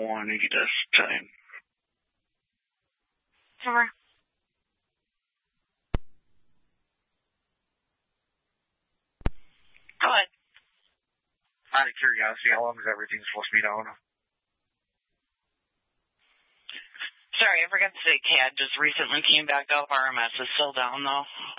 want to this time. Over. Go ahead. Out of curiosity, how long is everything supposed to be down? Sorry, I forgot to say CAD just recently came back up. RMS is still down, though.